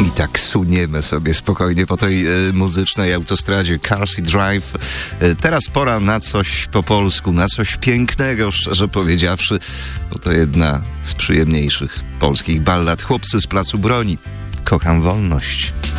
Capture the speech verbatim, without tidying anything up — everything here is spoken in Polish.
I tak suniemy sobie spokojnie po tej e, muzycznej autostradzie Carsey Drive. E, teraz pora na coś po polsku, na coś pięknego, szczerze powiedziawszy, bo to jedna z przyjemniejszych polskich ballad. Chłopcy z Placu Broni. Kocham wolność.